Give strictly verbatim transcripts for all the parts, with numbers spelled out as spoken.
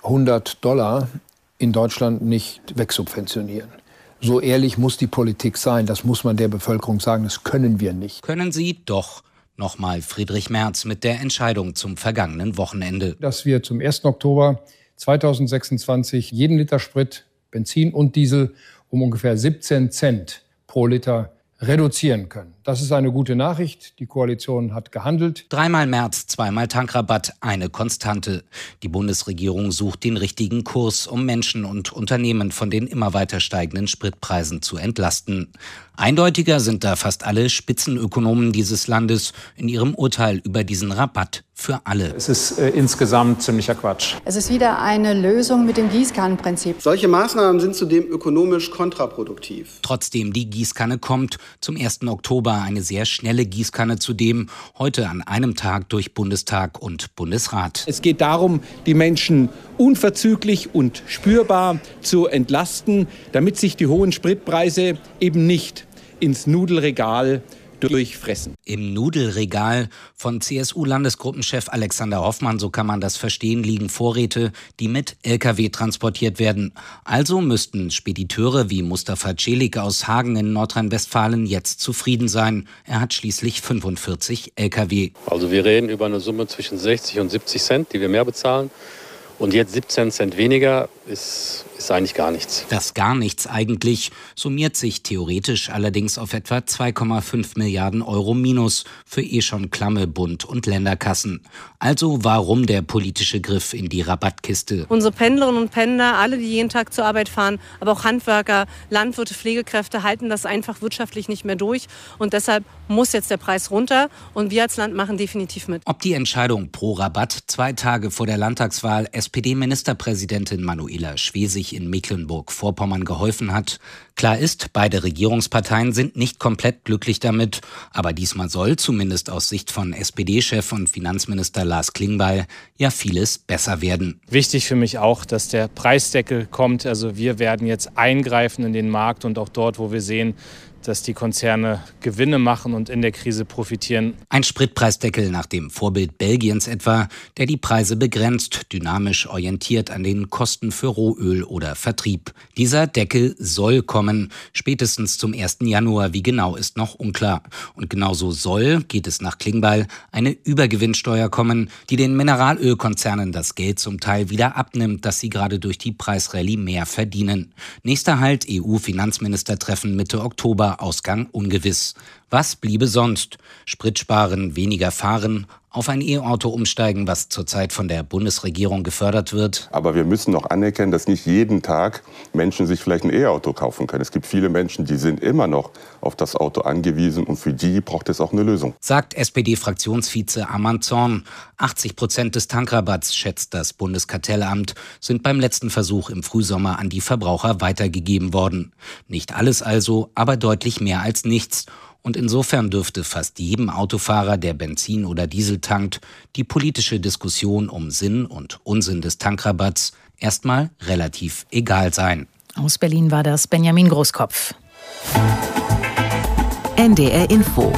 hundert Dollar in Deutschland nicht wegsubventionieren. So ehrlich muss die Politik sein, das muss man der Bevölkerung sagen, das können wir nicht. Können sie doch. Nochmal Friedrich Merz mit der Entscheidung zum vergangenen Wochenende. Dass wir zum ersten Oktober zweitausendsechsundzwanzig jeden Liter Sprit, Benzin und Diesel um ungefähr siebzehn Cent pro Liter reduzieren können. Das ist eine gute Nachricht. Die Koalition hat gehandelt. Dreimal Merz, zweimal Tankrabatt, eine Konstante. Die Bundesregierung sucht den richtigen Kurs, um Menschen und Unternehmen von den immer weiter steigenden Spritpreisen zu entlasten. Eindeutiger sind da fast alle Spitzenökonomen dieses Landes in ihrem Urteil über diesen Rabatt für alle. Es ist äh, insgesamt ziemlicher Quatsch. Es ist wieder eine Lösung mit dem Gießkannenprinzip. Solche Maßnahmen sind zudem ökonomisch kontraproduktiv. Trotzdem, die Gießkanne kommt. Zum ersten Oktober eine sehr schnelle Gießkanne zudem. Heute an einem Tag durch Bundestag und Bundesrat. Es geht darum, die Menschen unverzüglich und spürbar zu entlasten, damit sich die hohen Spritpreise eben nicht ins Nudelregal durchfressen. Im Nudelregal von C S U-Landesgruppenchef Alexander Hoffmann, so kann man das verstehen, liegen Vorräte, die mit L K W transportiert werden. Also müssten Spediteure wie Mustafa Celik aus Hagen in Nordrhein-Westfalen jetzt zufrieden sein. Er hat schließlich fünfundvierzig L K W. Also wir reden über eine Summe zwischen sechzig und siebzig Cent, die wir mehr bezahlen. Und jetzt siebzehn Cent weniger ist, ist eigentlich gar nichts. Das gar nichts eigentlich summiert sich theoretisch allerdings auf etwa zwei Komma fünf Milliarden Euro Minus für eh schon klamme Bund- und Länderkassen. Also warum der politische Griff in die Rabattkiste? Unsere Pendlerinnen und Pendler, alle, die jeden Tag zur Arbeit fahren, aber auch Handwerker, Landwirte, Pflegekräfte halten das einfach wirtschaftlich nicht mehr durch. Und deshalb muss jetzt der Preis runter. Und wir als Land machen definitiv mit. Ob die Entscheidung pro Rabatt zwei Tage vor der Landtagswahl S P D-Ministerpräsidentin Manuela Schwesig in Mecklenburg-Vorpommern geholfen hat. Klar ist, beide Regierungsparteien sind nicht komplett glücklich damit. Aber diesmal soll, zumindest aus Sicht von S P D-Chef und Finanzminister Lars Klingbeil, ja vieles besser werden. Wichtig für mich auch, dass der Preisdeckel kommt. Also wir werden jetzt eingreifen in den Markt und auch dort, wo wir sehen, dass die Konzerne Gewinne machen und in der Krise profitieren. Ein Spritpreisdeckel nach dem Vorbild Belgiens etwa, der die Preise begrenzt, dynamisch orientiert an den Kosten für Rohöl oder Vertrieb. Dieser Deckel soll kommen, spätestens zum ersten Januar. Wie genau ist noch unklar. Und genauso soll, geht es nach Klingbeil, eine Übergewinnsteuer kommen, die den Mineralölkonzernen das Geld zum Teil wieder abnimmt, das sie gerade durch die Preisrallye mehr verdienen. Nächster Halt, E U-Finanzministertreffen Mitte Oktober. Ausgang ungewiss. Was bliebe sonst? Sprit sparen, weniger fahren, auf ein E-Auto umsteigen, was zurzeit von der Bundesregierung gefördert wird. Aber wir müssen noch anerkennen, dass nicht jeden Tag Menschen sich vielleicht ein E-Auto kaufen können. Es gibt viele Menschen, die sind immer noch auf das Auto angewiesen und für die braucht es auch eine Lösung. Sagt S P D-Fraktionsvize Arman Zorn. achtzig Prozent des Tankrabatts, schätzt das Bundeskartellamt, sind beim letzten Versuch im Frühsommer an die Verbraucher weitergegeben worden. Nicht alles also, aber deutlich mehr als nichts. Und insofern dürfte fast jedem Autofahrer, der Benzin oder Diesel tankt, die politische Diskussion um Sinn und Unsinn des Tankrabatts erstmal relativ egal sein. Aus Berlin war das Benjamin Großkopf. N D R Info.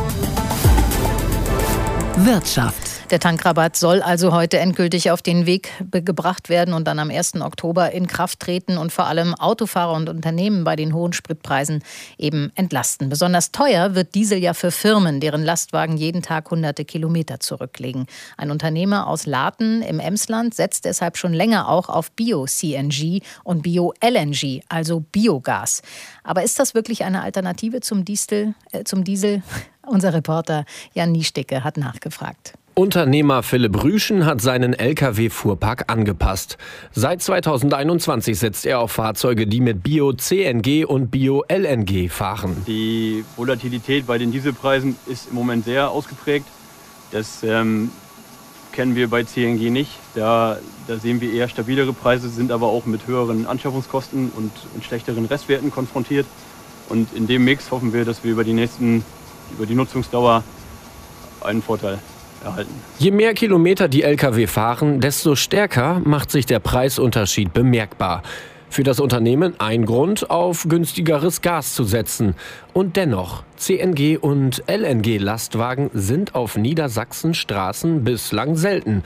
Wirtschaft. Der Tankrabatt soll also heute endgültig auf den Weg gebracht werden und dann am ersten Oktober in Kraft treten und vor allem Autofahrer und Unternehmen bei den hohen Spritpreisen eben entlasten. Besonders teuer wird Diesel ja für Firmen, deren Lastwagen jeden Tag hunderte Kilometer zurücklegen. Ein Unternehmer aus Laten im Emsland setzt deshalb schon länger auch auf Bio-C N G und Bio-L N G, also Biogas. Aber ist das wirklich eine Alternative zum Diesel? Äh, zum Diesel? Unser Reporter Jan Niesticke hat nachgefragt. Unternehmer Philipp Rüschen hat seinen L K W-Fuhrpark angepasst. Seit zweitausendeinundzwanzig setzt er auf Fahrzeuge, die mit Bio-C N G und Bio-L N G fahren. Die Volatilität bei den Dieselpreisen ist im Moment sehr ausgeprägt. Das ähm, kennen wir bei C N G nicht. Da, da sehen wir eher stabilere Preise, sind aber auch mit höheren Anschaffungskosten und, und schlechteren Restwerten konfrontiert. Und in dem Mix hoffen wir, dass wir über die nächsten, über die Nutzungsdauer einen Vorteil erhalten. Je mehr Kilometer die L K W fahren, desto stärker macht sich der Preisunterschied bemerkbar. Für das Unternehmen ein Grund, auf günstigeres Gas zu setzen. Und dennoch, C N G- und L N G-Lastwagen sind auf Niedersachsens Straßen bislang selten.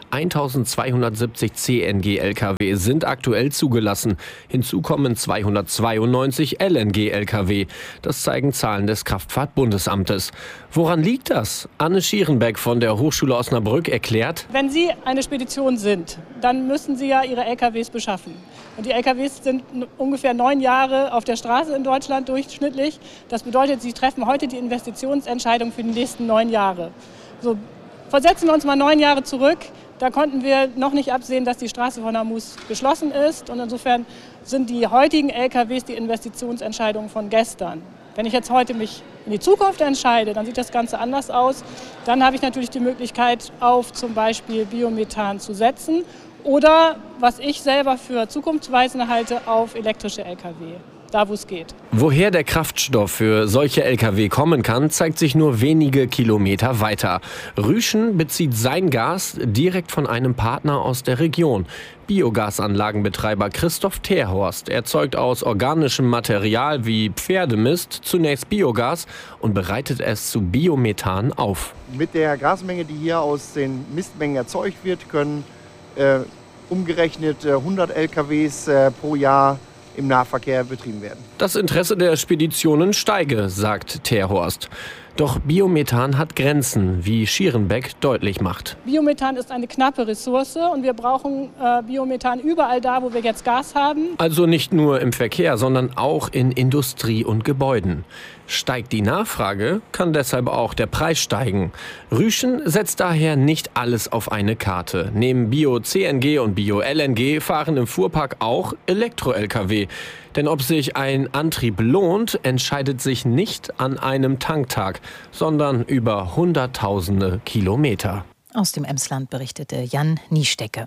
eintausendzweihundertsiebzig C N G-L K W sind aktuell zugelassen. Hinzu kommen zweihundertzweiundneunzig L N G-L K W. Das zeigen Zahlen des Kraftfahrtbundesamtes. Woran liegt das? Anne Schierenbeck von der Hochschule Osnabrück erklärt: Wenn Sie eine Spedition sind, dann müssen Sie ja Ihre L K Ws beschaffen. Und die L K Ws sind ungefähr neun Jahre auf der Straße in Deutschland durchschnittlich. Das bedeutet, Sie treffen heute die Investitionsentscheidung für die nächsten neun Jahre. So, versetzen wir uns mal neun Jahre zurück. Da konnten wir noch nicht absehen, dass die Straße von Hormuz geschlossen ist. Und insofern sind die heutigen L K Ws die Investitionsentscheidungen von gestern. Wenn ich jetzt heute mich in die Zukunft entscheide, dann sieht das Ganze anders aus. Dann habe ich natürlich die Möglichkeit, auf zum Beispiel Biomethan zu setzen oder, was ich selber für zukunftsweisend halte, auf elektrische L K W. Da, wo es geht. Woher der Kraftstoff für solche L K W kommen kann, zeigt sich nur wenige Kilometer weiter. Rüschen bezieht sein Gas direkt von einem Partner aus der Region. Biogasanlagenbetreiber Christoph Terhorst erzeugt aus organischem Material wie Pferdemist zunächst Biogas und bereitet es zu Biomethan auf. Mit der Gasmenge, die hier aus den Mistmengen erzeugt wird, können äh, umgerechnet äh, hundert L K Ws äh, pro Jahr im Nahverkehr betrieben werden. Das Interesse der Speditionen steige, sagt Terhorst. Doch Biomethan hat Grenzen, wie Schierenbeck deutlich macht. Biomethan ist eine knappe Ressource und wir brauchen äh, Biomethan überall da, wo wir jetzt Gas haben. Also nicht nur im Verkehr, sondern auch in Industrie und Gebäuden. Steigt die Nachfrage, kann deshalb auch der Preis steigen. Rüschen setzt daher nicht alles auf eine Karte. Neben Bio-C N G und Bio-L N G fahren im Fuhrpark auch Elektro-L K W. Denn ob sich ein Antrieb lohnt, entscheidet sich nicht an einem Tanktag, sondern über hunderttausende Kilometer. Aus dem Emsland berichtete Jan Niestecke.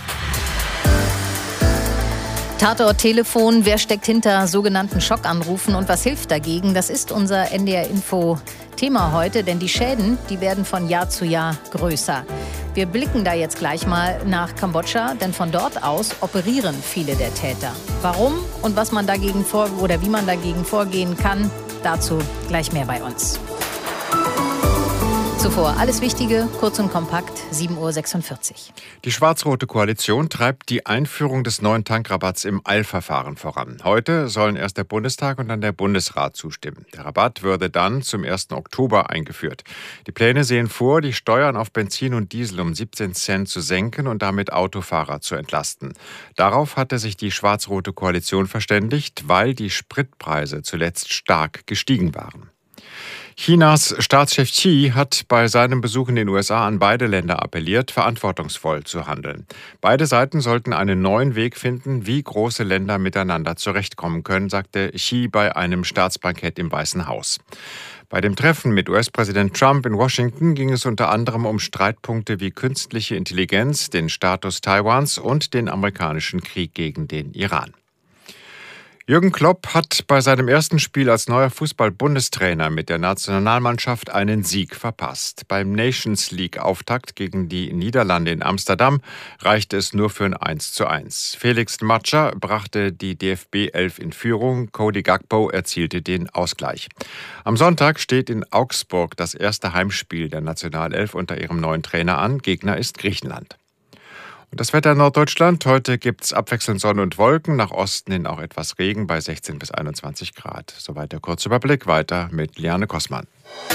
Tatort Telefon, wer steckt hinter sogenannten Schockanrufen und was hilft dagegen? Das ist unser N D R-Info-Thema heute, denn die Schäden, die werden von Jahr zu Jahr größer. Wir blicken da jetzt gleich mal nach Kambodscha, denn von dort aus operieren viele der Täter. Warum und was man dagegen vor oder wie man dagegen vorgehen kann, dazu gleich mehr bei uns. Zuvor alles Wichtige, kurz und kompakt, sieben Uhr sechsundvierzig. Die schwarz-rote Koalition treibt die Einführung des neuen Tankrabatts im Eilverfahren voran. Heute sollen erst der Bundestag und dann der Bundesrat zustimmen. Der Rabatt würde dann zum ersten Oktober eingeführt. Die Pläne sehen vor, die Steuern auf Benzin und Diesel um siebzehn Cent zu senken und damit Autofahrer zu entlasten. Darauf hatte sich die schwarz-rote Koalition verständigt, weil die Spritpreise zuletzt stark gestiegen waren. Chinas Staatschef Xi hat bei seinem Besuch in den U S A an beide Länder appelliert, verantwortungsvoll zu handeln. Beide Seiten sollten einen neuen Weg finden, wie große Länder miteinander zurechtkommen können, sagte Xi bei einem Staatsbankett im Weißen Haus. Bei dem Treffen mit U S-Präsident Trump in Washington ging es unter anderem um Streitpunkte wie künstliche Intelligenz, den Status Taiwans und den amerikanischen Krieg gegen den Iran. Jürgen Klopp hat bei seinem ersten Spiel als neuer Fußball-Bundestrainer mit der Nationalmannschaft einen Sieg verpasst. Beim Nations League-Auftakt gegen die Niederlande in Amsterdam reichte es nur für ein eins zu eins. Felix Matscha brachte die D F B elf in Führung, Cody Gakpo erzielte den Ausgleich. Am Sonntag steht in Augsburg das erste Heimspiel der Nationalelf unter ihrem neuen Trainer an. Gegner ist Griechenland. Und das Wetter in Norddeutschland. Heute gibt es abwechselnd Sonne und Wolken, nach Osten hin auch etwas Regen bei sechzehn bis einundzwanzig Grad. Soweit der Kurzüberblick. Weiter mit Liane Kossmann.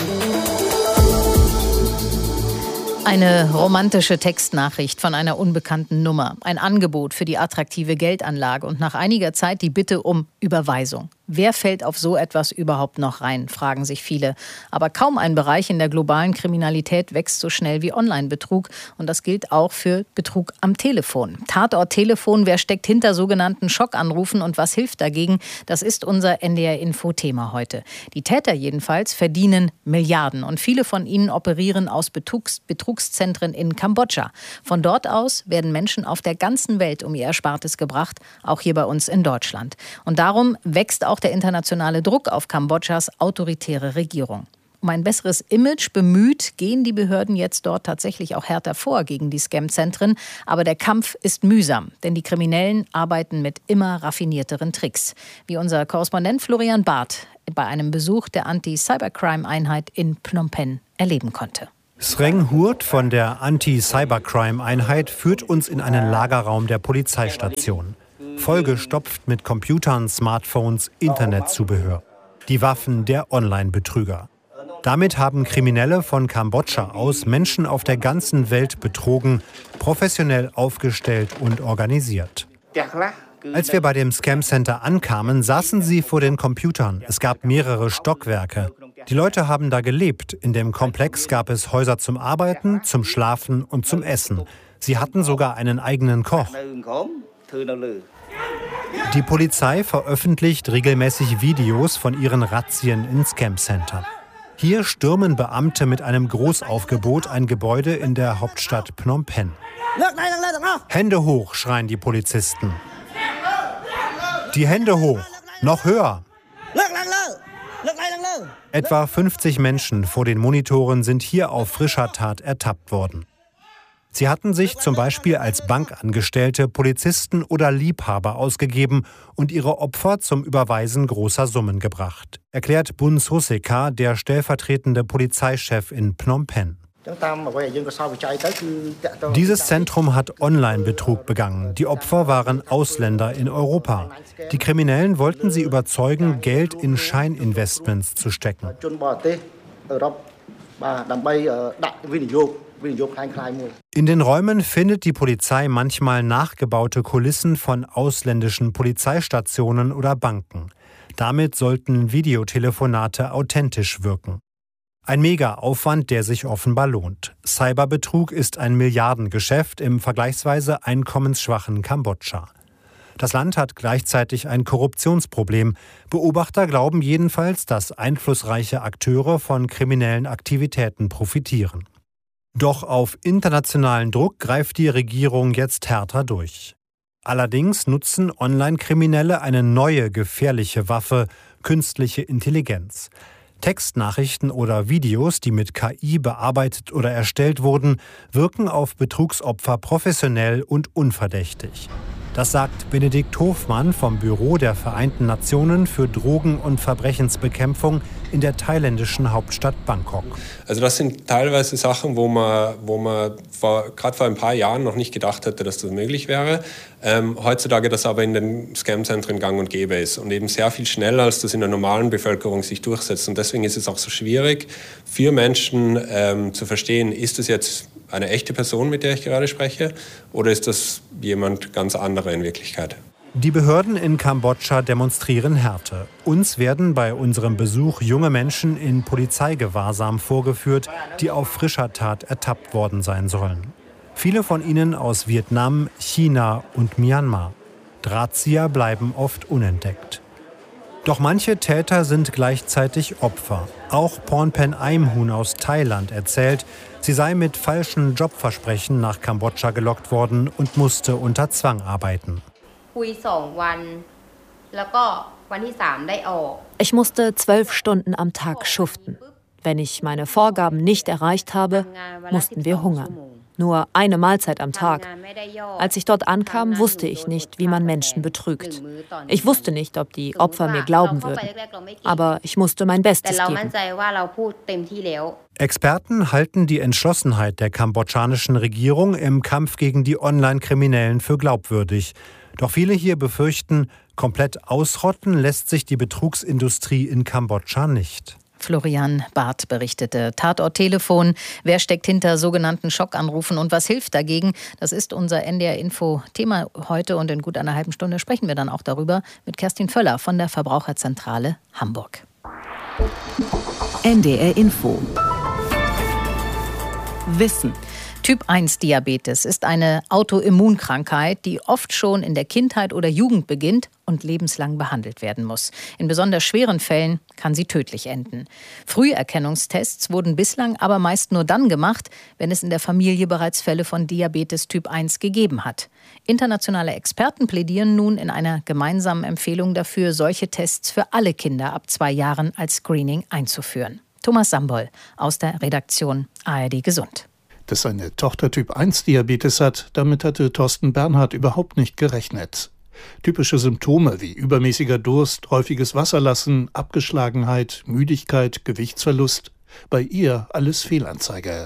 Eine romantische Textnachricht von einer unbekannten Nummer. Ein Angebot für die attraktive Geldanlage und nach einiger Zeit die Bitte um Überweisung. Wer fällt auf so etwas überhaupt noch rein, fragen sich viele. Aber kaum ein Bereich in der globalen Kriminalität wächst so schnell wie Online-Betrug. Und das gilt auch für Betrug am Telefon. Tatort Telefon, wer steckt hinter sogenannten Schockanrufen und was hilft dagegen? Das ist unser N D R-Info-Thema heute. Die Täter jedenfalls verdienen Milliarden. Und viele von ihnen operieren aus Betrugs- Betrugszentren in Kambodscha. Von dort aus werden Menschen auf der ganzen Welt um ihr Erspartes gebracht, auch hier bei uns in Deutschland. Und darum wächst auch der internationale Druck auf Kambodschas autoritäre Regierung. Um ein besseres Image bemüht, gehen die Behörden jetzt dort tatsächlich auch härter vor gegen die Scam-Zentren. Aber der Kampf ist mühsam, denn die Kriminellen arbeiten mit immer raffinierteren Tricks. Wie unser Korrespondent Florian Barth bei einem Besuch der Anti-Cybercrime-Einheit in Phnom Penh erleben konnte. Sreng Hurt von der Anti-Cybercrime-Einheit führt uns in einen Lagerraum der Polizeistation. Vollgestopft mit Computern, Smartphones, Internetzubehör. Die Waffen der Online-Betrüger. Damit haben Kriminelle von Kambodscha aus Menschen auf der ganzen Welt betrogen, professionell aufgestellt und organisiert. Als wir bei dem Scam-Center ankamen, saßen sie vor den Computern. Es gab mehrere Stockwerke. Die Leute haben da gelebt. In dem Komplex gab es Häuser zum Arbeiten, zum Schlafen und zum Essen. Sie hatten sogar einen eigenen Koch. Die Polizei veröffentlicht regelmäßig Videos von ihren Razzien in Scam-Centern. Hier stürmen Beamte mit einem Großaufgebot ein Gebäude in der Hauptstadt Phnom Penh. Hände hoch, schreien die Polizisten. Die Hände hoch, noch höher. Etwa fünfzig Menschen vor den Monitoren sind hier auf frischer Tat ertappt worden. Sie hatten sich zum Beispiel als Bankangestellte, Polizisten oder Liebhaber ausgegeben und ihre Opfer zum Überweisen großer Summen gebracht, erklärt Bun Soseka, der stellvertretende Polizeichef in Phnom Penh. Dieses Zentrum hat Online-Betrug begangen. Die Opfer waren Ausländer in Europa. Die Kriminellen wollten sie überzeugen, Geld in Scheininvestments zu stecken. In den Räumen findet die Polizei manchmal nachgebaute Kulissen von ausländischen Polizeistationen oder Banken. Damit sollten Videotelefonate authentisch wirken. Ein Mega-Aufwand, der sich offenbar lohnt. Cyberbetrug ist ein Milliardengeschäft im vergleichsweise einkommensschwachen Kambodscha. Das Land hat gleichzeitig ein Korruptionsproblem. Beobachter glauben jedenfalls, dass einflussreiche Akteure von kriminellen Aktivitäten profitieren. Doch auf internationalen Druck greift die Regierung jetzt härter durch. Allerdings nutzen Online-Kriminelle eine neue gefährliche Waffe, künstliche Intelligenz. Textnachrichten oder Videos, die mit K I bearbeitet oder erstellt wurden, wirken auf Betrugsopfer professionell und unverdächtig. Das sagt Benedikt Hofmann vom Büro der Vereinten Nationen für Drogen- und Verbrechensbekämpfung in der thailändischen Hauptstadt Bangkok. Also das sind teilweise Sachen, wo man, wo man gerade vor ein paar Jahren noch nicht gedacht hätte, dass das möglich wäre. Ähm, heutzutage das aber in den Scam-Zentren gang und gäbe ist und eben sehr viel schneller, als das in der normalen Bevölkerung sich durchsetzt. Und deswegen ist es auch so schwierig für Menschen ähm, zu verstehen, ist es jetzt eine echte Person, mit der ich gerade spreche, oder ist das jemand ganz anderer in Wirklichkeit? Die Behörden in Kambodscha demonstrieren Härte. Uns werden bei unserem Besuch junge Menschen in Polizeigewahrsam vorgeführt, die auf frischer Tat ertappt worden sein sollen. Viele von ihnen aus Vietnam, China und Myanmar. Drahtzieher bleiben oft unentdeckt. Doch manche Täter sind gleichzeitig Opfer. Auch Pornpen Aimhun aus Thailand erzählt, sie sei mit falschen Jobversprechen nach Kambodscha gelockt worden und musste unter Zwang arbeiten. Ich musste zwölf Stunden am Tag schuften. Wenn ich meine Vorgaben nicht erreicht habe, mussten wir hungern. Nur eine Mahlzeit am Tag. Als ich dort ankam, wusste ich nicht, wie man Menschen betrügt. Ich wusste nicht, ob die Opfer mir glauben würden. Aber ich musste mein Bestes geben. Experten halten die Entschlossenheit der kambodschanischen Regierung im Kampf gegen die Online-Kriminellen für glaubwürdig. Doch viele hier befürchten, komplett ausrotten lässt sich die Betrugsindustrie in Kambodscha nicht. Florian Barth berichtete. Tatort-Telefon. Wer steckt hinter sogenannten Schockanrufen und was hilft dagegen? Das ist unser N D R-Info-Thema heute und in gut einer halben Stunde sprechen wir dann auch darüber mit Kerstin Völler von der Verbraucherzentrale Hamburg. N D R-Info. Wissen. Typ eins Diabetes ist eine Autoimmunkrankheit, die oft schon in der Kindheit oder Jugend beginnt und lebenslang behandelt werden muss. In besonders schweren Fällen kann sie tödlich enden. Früherkennungstests wurden bislang aber meist nur dann gemacht, wenn es in der Familie bereits Fälle von Diabetes Typ eins gegeben hat. Internationale Experten plädieren nun in einer gemeinsamen Empfehlung dafür, solche Tests für alle Kinder ab zwei Jahren als Screening einzuführen. Thomas Sambol aus der Redaktion A R D Gesund. Dass seine Tochter Typ eins Diabetes hat, damit hatte Thorsten Bernhard überhaupt nicht gerechnet. Typische Symptome wie übermäßiger Durst, häufiges Wasserlassen, Abgeschlagenheit, Müdigkeit, Gewichtsverlust. Bei ihr alles Fehlanzeige.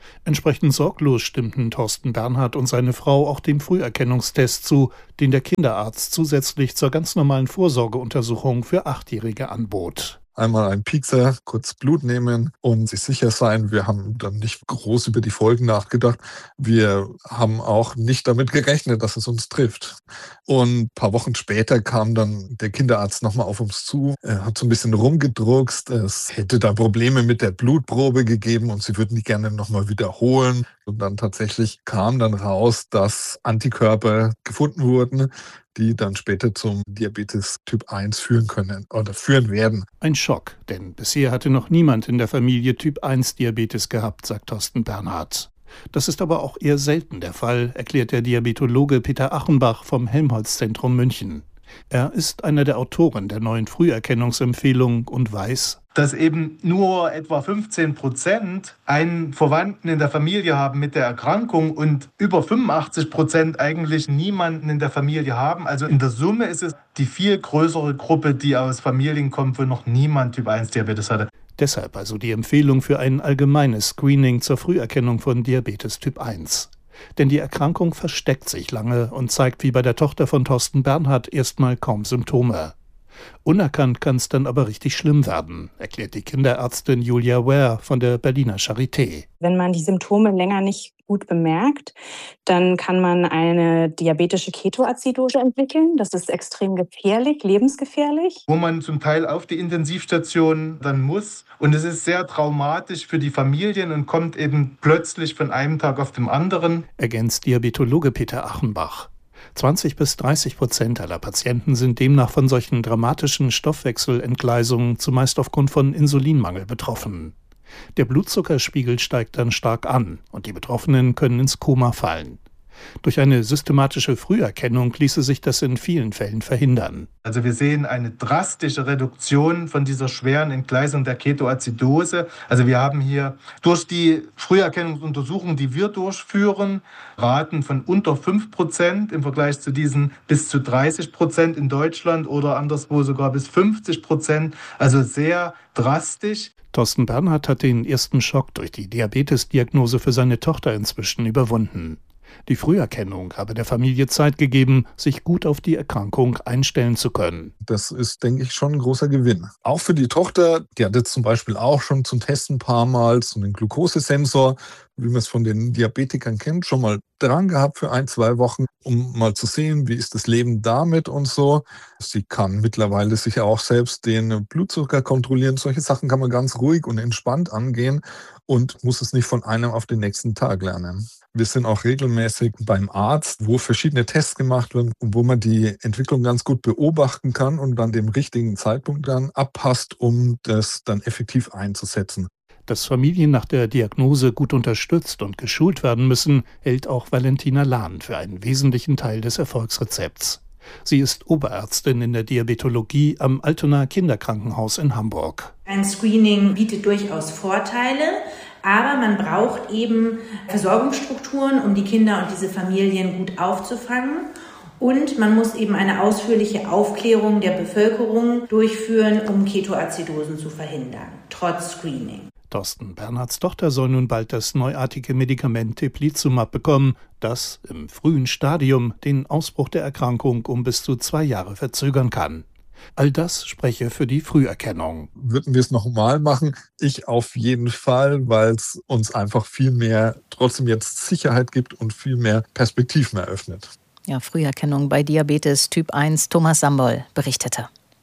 Entsprechend sorglos stimmten Thorsten Bernhard und seine Frau auch dem Früherkennungstest zu, den der Kinderarzt zusätzlich zur ganz normalen Vorsorgeuntersuchung für Achtjährige anbot. Einmal einen Piekser, kurz Blut nehmen und sich sicher sein. Wir haben dann nicht groß über die Folgen nachgedacht. Wir haben auch nicht damit gerechnet, dass es uns trifft. Und ein paar Wochen später kam dann der Kinderarzt nochmal auf uns zu. Er hat so ein bisschen rumgedruckst. Es hätte da Probleme mit der Blutprobe gegeben und sie würden die gerne nochmal wiederholen. Und dann tatsächlich kam dann raus, dass Antikörper gefunden wurden, die dann später zum Diabetes Typ eins führen können oder führen werden. Ein Schock, denn bisher hatte noch niemand in der Familie Typ eins Diabetes gehabt, sagt Thorsten Bernhard. Das ist aber auch eher selten der Fall, erklärt der Diabetologe Peter Achenbach vom Helmholtz-Zentrum München. Er ist einer der Autoren der neuen Früherkennungsempfehlung und weiß, dass eben nur etwa fünfzehn Prozent einen Verwandten in der Familie haben mit der Erkrankung und über fünfundachtzig Prozent eigentlich niemanden in der Familie haben. Also in der Summe ist es die viel größere Gruppe, die aus Familien kommt, wo noch niemand Typ eins Diabetes hatte. Deshalb also die Empfehlung für ein allgemeines Screening zur Früherkennung von Diabetes Typ eins. Denn die Erkrankung versteckt sich lange und zeigt wie bei der Tochter von Thorsten Bernhard erstmal kaum Symptome. Unerkannt kann es dann aber richtig schlimm werden, erklärt die Kinderärztin Julia Ware von der Berliner Charité. Wenn man die Symptome länger nicht gut bemerkt, dann kann man eine diabetische Ketoazidose entwickeln. Das ist extrem gefährlich, lebensgefährlich. Wo man zum Teil auf die Intensivstation dann muss. Und es ist sehr traumatisch für die Familien und kommt eben plötzlich von einem Tag auf den anderen. Ergänzt Diabetologe Peter Achenbach. zwanzig bis dreißig Prozent aller Patienten sind demnach von solchen dramatischen Stoffwechselentgleisungen zumeist aufgrund von Insulinmangel betroffen. Der Blutzuckerspiegel steigt dann stark an und die Betroffenen können ins Koma fallen. Durch eine systematische Früherkennung ließe sich das in vielen Fällen verhindern. Also wir sehen eine drastische Reduktion von dieser schweren Entgleisung der Ketoazidose. Also wir haben hier durch die Früherkennungsuntersuchungen, die wir durchführen, Raten von unter fünf Prozent im Vergleich zu diesen bis zu dreißig Prozent in Deutschland oder anderswo sogar bis fünfzig Prozent. Also sehr drastisch. Thorsten Bernhard hat den ersten Schock durch die Diabetesdiagnose für seine Tochter inzwischen überwunden. Die Früherkennung habe der Familie Zeit gegeben, sich gut auf die Erkrankung einstellen zu können. Das ist, denke ich, schon ein großer Gewinn. Auch für die Tochter, die hat jetzt zum Beispiel auch schon zum Testen ein paar Mal so einen Glukosesensor, wie man es von den Diabetikern kennt, schon mal dran gehabt für ein, zwei Wochen, um mal zu sehen, wie ist das Leben damit und so. Sie kann mittlerweile sich auch selbst den Blutzucker kontrollieren. Solche Sachen kann man ganz ruhig und entspannt angehen und muss es nicht von einem auf den nächsten Tag lernen. Wir sind auch regelmäßig beim Arzt, wo verschiedene Tests gemacht werden, wo man die Entwicklung ganz gut beobachten kann und dann dem richtigen Zeitpunkt dann abpasst, um das dann effektiv einzusetzen. Dass Familien nach der Diagnose gut unterstützt und geschult werden müssen, hält auch Valentina Lahn für einen wesentlichen Teil des Erfolgsrezepts. Sie ist Oberärztin in der Diabetologie am Altonaer Kinderkrankenhaus in Hamburg. Ein Screening bietet durchaus Vorteile, aber man braucht eben Versorgungsstrukturen, um die Kinder und diese Familien gut aufzufangen. Und man muss eben eine ausführliche Aufklärung der Bevölkerung durchführen, um Ketoazidosen zu verhindern, trotz Screening. Thorsten Bernhards Tochter soll nun bald das neuartige Medikament Teplizumab bekommen, das im frühen Stadium den Ausbruch der Erkrankung um bis zu zwei Jahre verzögern kann. All das spreche für die Früherkennung. Würden wir es nochmal machen? Ich auf jeden Fall, weil es uns einfach viel mehr, trotzdem jetzt Sicherheit gibt und viel mehr Perspektiven eröffnet. Ja, Früherkennung bei Diabetes Typ eins. Thomas Sambol berichtete.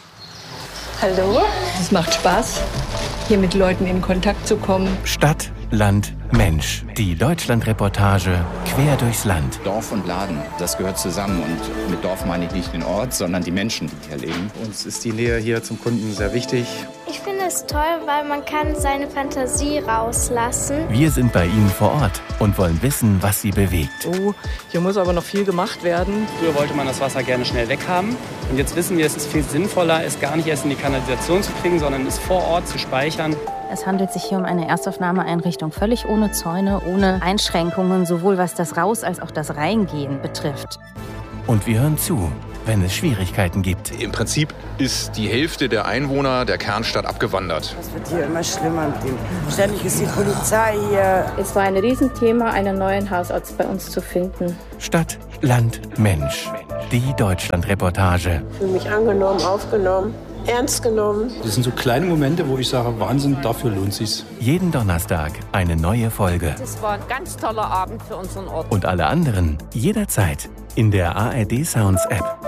Hallo, es macht Spaß, hier mit Leuten in Kontakt zu kommen. Stadt, Land, Mensch. Die Deutschland-Reportage quer durchs Land. Dorf und Laden, das gehört zusammen. Und mit Dorf meine ich nicht den Ort, sondern die Menschen, die hier leben. Uns ist die Nähe hier zum Kunden sehr wichtig. Ich finde es toll, weil man kann seine Fantasie rauslassen. Wir sind bei Ihnen vor Ort und wollen wissen, was Sie bewegt. Oh, hier muss aber noch viel gemacht werden. Früher wollte man das Wasser gerne schnell weghaben. Und jetzt wissen wir, es ist viel sinnvoller, es gar nicht erst in die Kanalisation zu kriegen, sondern es vor Ort zu speichern. Es handelt sich hier um eine Erstaufnahmeeinrichtung, völlig ohne Zäune, ohne Einschränkungen, sowohl was das Raus- als auch das Reingehen betrifft. Und wir hören zu. wenn es Schwierigkeiten gibt. Im Prinzip ist die Hälfte der Einwohner der Kernstadt abgewandert. Es wird hier immer schlimmer. Ständig ist die Polizei hier. Es war ein Riesenthema, einen neuen Hausarzt bei uns zu finden. Stadt, Land, Mensch. Die Deutschland-Reportage. Ich fühle mich angenommen, aufgenommen, ernst genommen. Das sind so kleine Momente, wo ich sage, Wahnsinn, dafür lohnt sich's. Jeden Donnerstag eine neue Folge. Das war ein ganz toller Abend für unseren Ort. Und alle anderen jederzeit in der A R D Sounds App.